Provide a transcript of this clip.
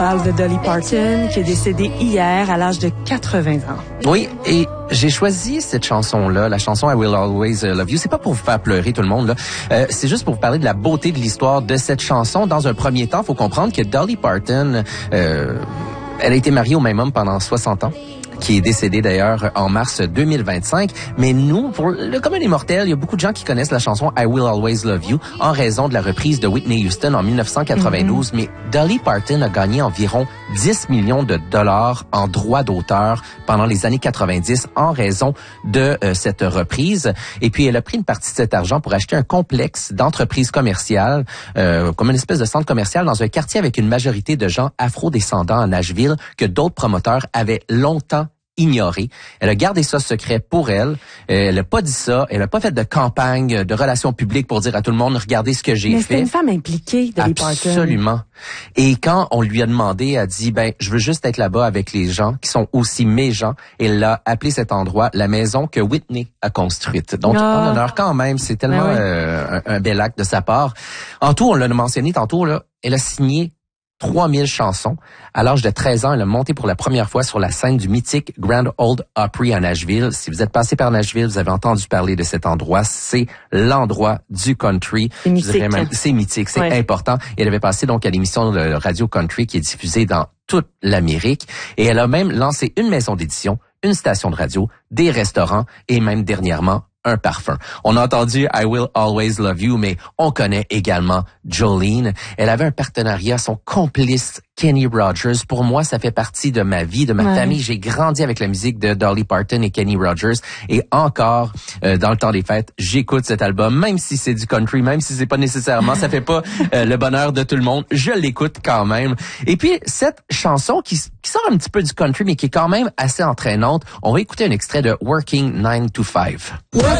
On parle de Dolly Parton, qui est décédée hier à l'âge de 80 ans. Oui, et j'ai choisi cette chanson-là, la chanson I Will Always Love You. C'est pas pour vous faire pleurer tout le monde, là. C'est juste pour vous parler de la beauté de l'histoire de cette chanson. Dans un premier temps, il faut comprendre que Dolly Parton, elle a été mariée au même homme pendant 60 ans, qui est décédé d'ailleurs en mars 2025. Mais nous, pour le commun des mortels, il y a beaucoup de gens qui connaissent la chanson I Will Always Love You en raison de la reprise de Whitney Houston en 1992. Mais Dolly Parton a gagné environ 10 millions de dollars en droits d'auteur pendant les années 90 en raison de cette reprise. Et puis, elle a pris une partie de cet argent pour acheter un complexe d'entreprises commerciales, comme une espèce de centre commercial dans un quartier avec une majorité de gens afro-descendants à Nashville que d'autres promoteurs avaient longtemps ignoré. Elle a gardé ça secret pour elle. Elle n'a pas dit ça. Elle n'a pas fait de campagne de relations publiques pour dire à tout le monde, regardez ce que j'ai fait. Mais c'était une femme impliquée, Dolly Parton. Absolument. Et quand on lui a demandé, elle a dit, je veux juste être là-bas avec les gens qui sont aussi mes gens. Et elle a appelé cet endroit la maison que Whitney a construite. Donc, en honneur quand même, c'est tellement un bel acte de sa part. En tout, on l'a mentionné tantôt, là, elle a signé 3000 chansons. À l'âge de 13 ans, elle a monté pour la première fois sur la scène du mythique Grand Ole Opry à Nashville. Si vous êtes passé par Nashville, vous avez entendu parler de cet endroit. C'est l'endroit du country. C'est mythique. C'est mythique, c'est important. Et elle avait passé donc à l'émission de Radio Country qui est diffusée dans toute l'Amérique. Et elle a même lancé une maison d'édition, une station de radio, des restaurants et même dernièrement un parfum. On a entendu I Will Always Love You, mais on connaît également Jolene. Elle avait un partenariat, son complice Kenny Rogers. Pour moi, ça fait partie de ma vie, de ma famille. J'ai grandi avec la musique de Dolly Parton et Kenny Rogers. Et encore, dans le temps des fêtes, j'écoute cet album, même si c'est du country, même si c'est pas nécessairement, ça fait pas le bonheur de tout le monde. Je l'écoute quand même. Et puis, cette chanson qui sort un petit peu du country, mais qui est quand même assez entraînante, on va écouter un extrait de Working 9 to 5.